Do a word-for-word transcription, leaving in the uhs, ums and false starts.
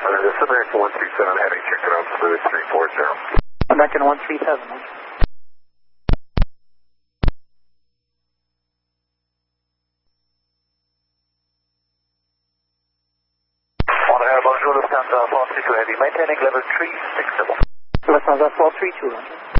Uh, this is American one three seven heading, checking out Smooth three four zero. American one three seven. On air, bonjour, Lufthansa four three two heavy, maintaining level three six seven. Lufthansa four three two.